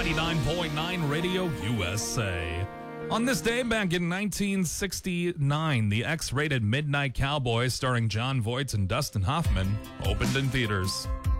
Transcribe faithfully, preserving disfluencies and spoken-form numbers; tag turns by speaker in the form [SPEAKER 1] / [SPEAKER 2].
[SPEAKER 1] ninety-nine point nine Radio U S A. On this day back in nineteen sixty-nine, the X-rated Midnight Cowboy starring Jon Voight and Dustin Hoffman opened in theaters.